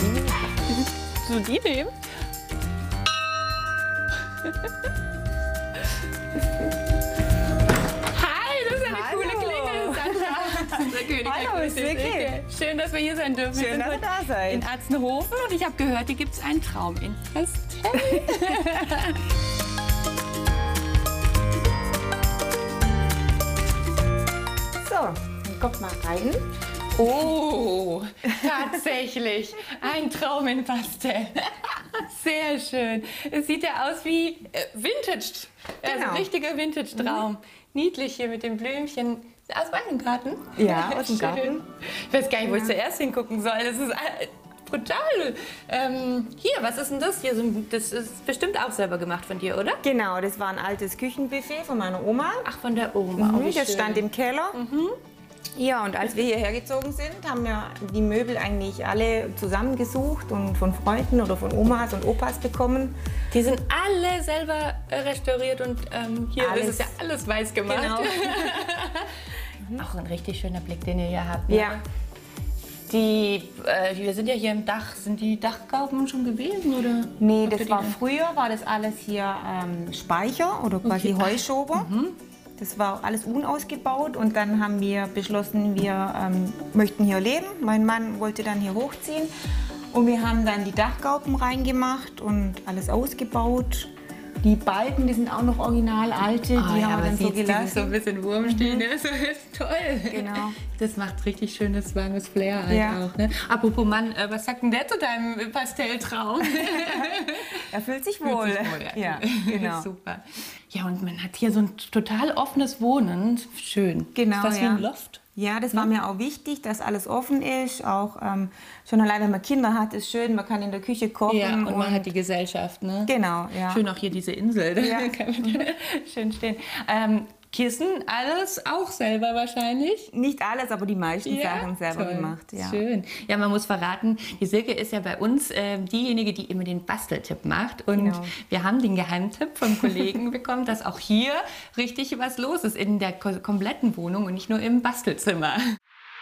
So die nehmen? Hi, das ist eine coole Klingel, Sandra. Unser König. Hallo, Silke. Schön, dass wir hier sein dürfen. Schön, dass ihr da seid. In Atzenhofen und ich habe gehört, hier gibt es einen Traum in Pastell. So, dann kommt mal rein. Oh, tatsächlich. Ein Traum in Pastell. Sehr schön. Es sieht ja aus wie Vintage. Also Genau. richtiger Vintage-Traum. Niedlich hier mit den Blümchen. Aus meinem Garten? Ja, aus dem Schön. Garten. Ich weiß gar nicht, wo ich zuerst hingucken soll. Das ist brutal. Hier, was ist denn das hier? Das ist bestimmt auch selber gemacht von dir, oder? Genau, das war ein altes Küchenbuffet von meiner Oma. Ach, von der Oma. Oh, wie Das schön. stand im Keller. Ja, und als wir hierher gezogen sind, haben wir die Möbel eigentlich alle zusammengesucht und von Freunden oder von Omas und Opas bekommen. Die sind alle selber restauriert und hier Alles. ist es ja alles weiß gemacht. Genau. Auch ein richtig schöner Blick, den ihr hier habt. Ne? Ja, Wir sind ja hier im Dach. Sind die Dachgauben schon gewesen? Oder? nee, Habt ihr das die war dann? früher, war das alles hier Speicher oder quasi Okay. Heuschober. Das war alles unausgebaut und dann haben wir beschlossen, wir möchten hier leben. Mein Mann wollte dann hier hochziehen und wir haben dann die Dachgauben reingemacht und alles ausgebaut. Die Balken, die sind auch noch original alte, die haben wir dann so Die sind gelassen. so ein bisschen Wurmstehen. Das ist toll. Genau. Das macht richtig schönes, warmes Flair halt Ja. auch. Ne? Apropos Mann, was sagt denn der zu deinem Pastelltraum? Er fühlt sich wohl. Ja, genau. Super. Ja, und man hat hier so ein total offenes Wohnen. Schön. Genau, Ist das wie ja. ein Loft? Ja, das war mir auch wichtig, dass alles offen ist. Auch schon allein, wenn man Kinder hat, ist schön. Man kann in der Küche kochen. Ja, und man hat die Gesellschaft, ne? Genau, ja. Schön auch hier diese Insel, da Ja. kann man schön stehen. Kissen, alles auch selber wahrscheinlich? Nicht alles, aber die meisten Sachen selber toll. gemacht. Ja. Schön. Ja, man muss verraten, die Silke ist ja bei uns diejenige, die immer den Basteltipp macht. Und Genau. wir haben den Geheimtipp vom Kollegen bekommen, dass auch hier richtig was los ist in der kompletten Wohnung und nicht nur im Bastelzimmer.